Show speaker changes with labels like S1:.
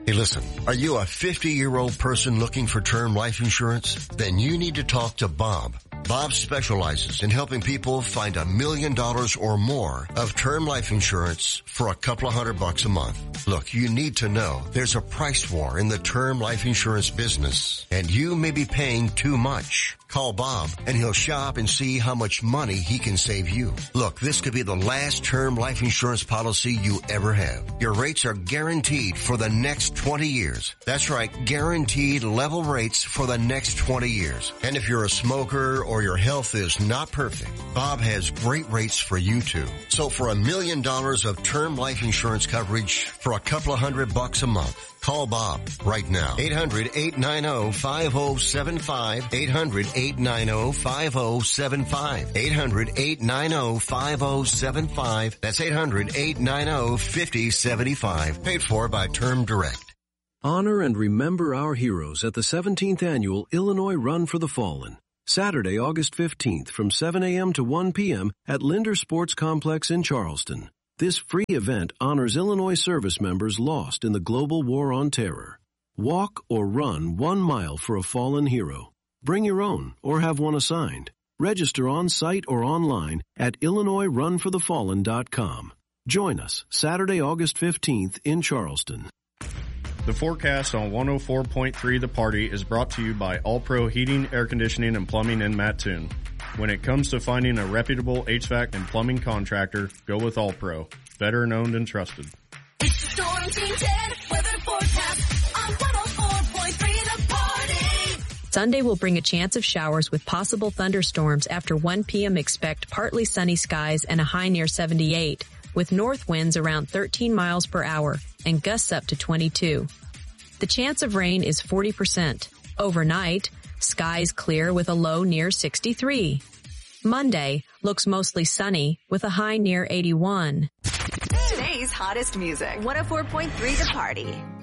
S1: Hey, listen, are you a 50-year-old person looking for term life insurance? Then you need to talk to Bob. Bob specializes in helping people find $1 million or more of term life insurance for a couple of $100 a month. Look, you need to know there's a price war in the term life insurance business, and you may be paying too much. Call Bob, and he'll shop and see how much money he can save you. Look, this could be the last term life insurance policy you ever have. Your rates are guaranteed for the next 20 years. That's right, guaranteed level rates for the next 20 years. And if you're a smoker or your health is not perfect, Bob has great rates for you too. So for $1 million of term life insurance coverage for a couple of $100 a month, call Bob right now. 800-890-5075. 800-890-5075. 800-890-5075. That's 800-890-5075. Paid for by Term Direct.
S2: Honor and remember our heroes at the 17th Annual Illinois Run for the Fallen. Saturday, August 15th from 7 a.m. to 1 p.m. at Linder Sports Complex in Charleston. This free event honors Illinois service members lost in the global war on terror. Walk or run 1 mile for a fallen hero. Bring your own or have one assigned. Register on site or online at IllinoisRunForTheFallen.com. Join us Saturday, August 15th in Charleston.
S3: The forecast on 104.3 The Party is brought to you by All Pro Heating, Air Conditioning, and Plumbing in Mattoon. When it comes to finding a reputable HVAC and plumbing contractor, go with All Pro. Veteran owned and trusted.
S4: It's the Storm Team 10 weather forecast on 104.3 The Party.
S5: Sunday will bring a chance of showers with possible thunderstorms. After 1 p.m. expect partly sunny skies and a high near 78, with north winds around 13 miles per hour and gusts up to 22. The chance of rain is 40%. Overnight, skies clear with a low near 63. Monday looks mostly sunny with a high near 81.
S4: Today's hottest music. 104.3 The Party.